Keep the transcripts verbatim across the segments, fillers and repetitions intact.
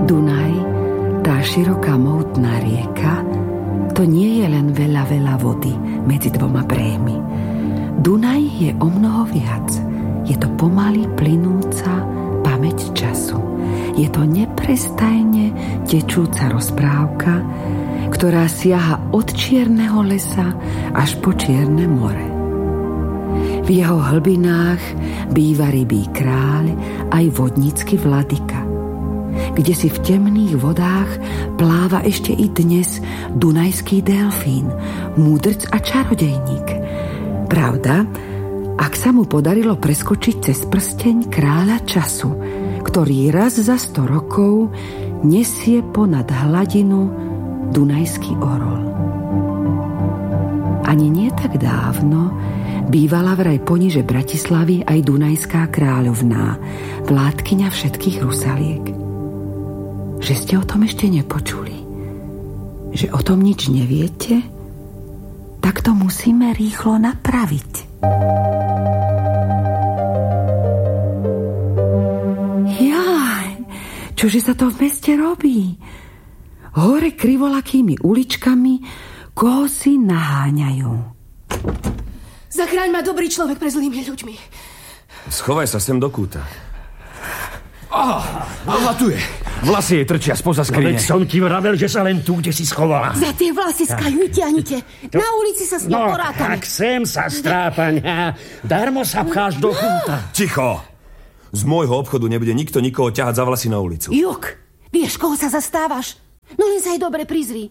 Dunaj, tá široká mohutná rieka, to nie je len veľa, veľa vody medzi dvoma bréhmi. Dunaj je o mnoho viac. Je to pomaly plynúca pamäť času. Je to neprestajne tečúca rozprávka, ktorá siaha od čierneho lesa až po čierne more. V jeho hlbinách býva rybí kráľ aj vodnícky vladyka, kde si v temných vodách pláva ešte i dnes dunajský delfín, múdrc a čarodejník. Pravda, ak sa mu podarilo preskočiť cez prsteň kráľa času, ktorý raz za sto rokov nesie ponad hladinu dunajský orol. Ani nie tak dávno bývala vraj poniže Bratislavy aj dunajská kráľovná, vládkyňa všetkých Rusaliek. Že ste o tom ešte nepočuli? Že o tom nič neviete? Tak to musíme rýchlo napraviť. Jaj, čože sa to v meste robí? Hore krivolakými uličkami koho si naháňajú. Zachráň ma, dobrý človek, pre zlými ľuďmi. Schovaj sa sem do kúta. Oh, aha, tu je. Vlasy jej trčia spoza skrine. No, veď som ti vravel, že sa len tu, kde si schovala. Za tie vlasy skajú, ťahnite. Na ulici sa s ňou No, porátame. tak sem sa strápaň. Darmo sa pcháš do kúta. Ticho! Z môjho obchodu nebude nikto nikoho ťahať za vlasy na ulicu. Juk, vieš, koho sa zastávaš? No len sa aj dobre prizri.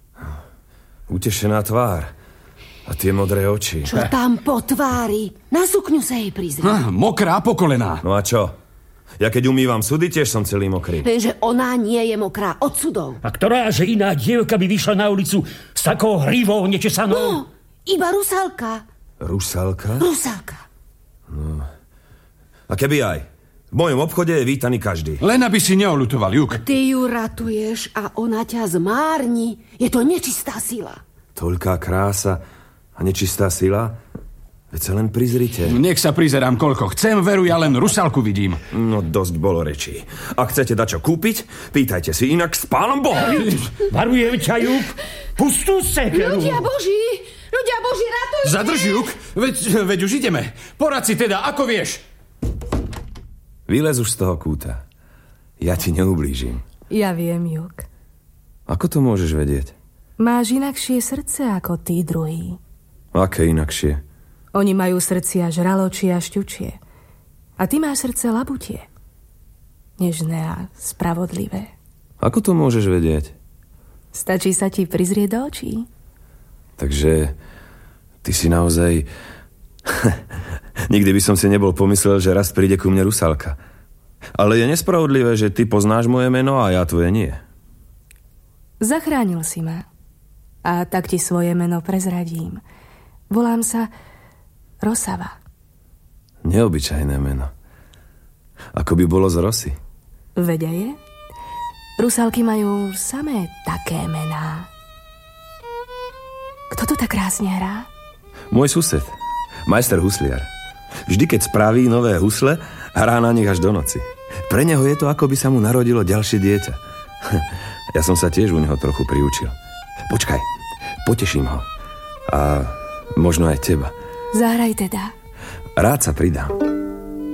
Utešená tvár. A tie modré oči. Čo tam po tvári? Na sukňu sa jej prizri. Ah, mokrá po kolená. No a čo? Ja keď umývam sudy, tiež som celý mokrý. Lenže ona nie je mokrá od sudov. A ktorá že iná dievka by vyšla na ulicu s takou hrivou nečesanou? No, iba Rusalka. Rusalka? Rusalka. No. A keby aj. V mojom obchode je vítaný každý. Len aby si neolutoval, Juk. Ty ju ratuješ a ona ťa zmárni. Je to nečistá sila. Toľká krása a nečistá sila? Veď sa len prizrite. Nech sa prizerám koľko chcem, veru, ja len Rusalku vidím. No dosť bolo rečí. Ak chcete dačo kúpiť, pýtajte si, inak s pánom Bohom. Varujem ťa, Juk. Pustú sekeru. Ľudia Boží, ľudia Boží, ratujte. Zadrž, Juk, veď, veď už ideme. Porad si teda, ako vieš. Vylez už z toho kúta. Ja ti neublížim. Ja viem, Juk. Ako to môžeš vedieť? Máš inakšie srdce ako tí druhí. Aké inakšie? Oni majú srdcia žraločie a šťučie. A ty máš srdce labutie. Nežné a spravodlivé. Ako to môžeš vedieť? Stačí sa ti prizrieť do očí. Takže ty si naozaj... Nikdy by som si nebol pomyslel, že raz príde ku mne Rusalka. Ale je nespravodlivé, že ty poznáš moje meno a ja tvoje nie. Zachránil si ma. A tak ti svoje meno prezradím. Volám sa Rosava. Neobyčajné meno. Ako by bolo z rosy. Vedia je? Rusalky majú samé také mená. Kto tu tak krásne hrá? Môj sused, majster husliar. Vždy, keď spraví nové husle, hrá na nich až do noci. Pre neho je to, ako by sa mu narodilo ďalšie dieťa. Ja som sa tiež u neho trochu priučil. Počkaj, poteším ho. A možno aj teba. Zahraj teda. Rád sa pridám.